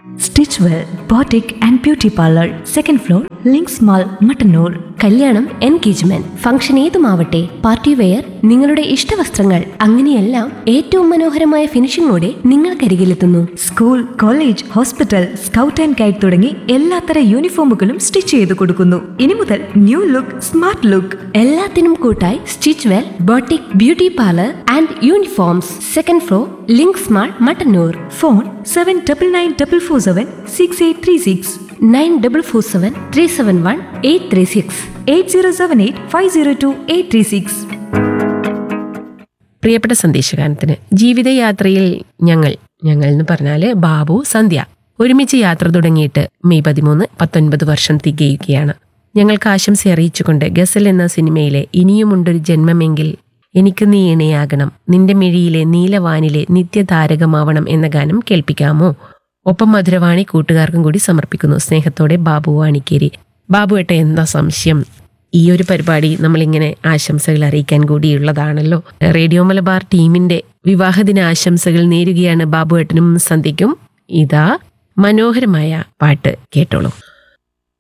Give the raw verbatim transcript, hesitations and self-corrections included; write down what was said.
Stitch well boutique and beauty parlour, second floor, links mall, Mattannur. കല്യാണം, engagement, function ഏതുമാവട്ടെ, party wear, നിങ്ങളുടെ ഇഷ്ടവസ്ത്രങ്ങൾ, അങ്ങനെയെല്ലാം ഏറ്റവും മനോഹരമായ ഫിനിഷിംഗോടെ നിങ്ങൾക്കരികിലെത്തുന്നു. School, college, hospital, scout and guide തുടങ്ങി എല്ലാത്തര യൂണിഫോമുകളും stitch ചെയ്ത് കൊടുക്കുന്നു. ഇനി മുതൽ ന്യൂ ലുക്ക്, സ്മാർട്ട് ലുക്ക്. എല്ലാത്തിനും കൂട്ടായി stitch well boutique beauty parlour and uniforms, second floor, links mall, Mattannur. Phone seven double nine double four seven six eight three six nine double four seven three seven one eight three six eight zero seven eight five zero to eight three six. പ്രിയപ്പെട്ട സന്ദേശഗാനത്തിന് ജീവിതയാത്രയിൽ ഞങ്ങൾ ഞങ്ങൾ എന്ന് പറഞ്ഞാൽ ബാബു, സന്ധ്യ ഒരുമിച്ച് യാത്ര തുടങ്ങിയിട്ട് May പതിമൂന്ന് പത്തൊൻപത് വർഷം തികയുകയാണ്. ഞങ്ങൾക്ക് ആശംസ അറിയിച്ചുകൊണ്ട് ഗസൽ എന്ന സിനിമയിലെ ഇനിയുമുണ്ടൊരു ജന്മമെങ്കിൽ എനിക്ക് നീ ഇണയാകണം, നിന്റെ മിഴിയിലെ നീലവാനിലെ നിത്യതാരകമാവണം എന്ന ഗാനം കേൾപ്പിക്കാമോ? ഒപ്പം മധുരവാണി കൂട്ടുകാർക്കും കൂടി സമർപ്പിക്കുന്നു. സ്നേഹത്തോടെ ബാബു വാണിക്കേരി. ബാബു ഏട്ട, എന്താ സംശയം? ഈ ഒരു പരിപാടി നമ്മളിങ്ങനെ ആശംസകൾ അറിയിക്കാൻ കൂടിയുള്ളതാണല്ലോ. റേഡിയോ മലബാർ ടീമിന്റെ വിവാഹദിന ആശംസകൾ നേരുകയാണ് ബാബു ഏട്ടനും സന്ധ്യയ്ക്കും. ഇതാ മനോഹരമായ പാട്ട് കേട്ടോളൂ.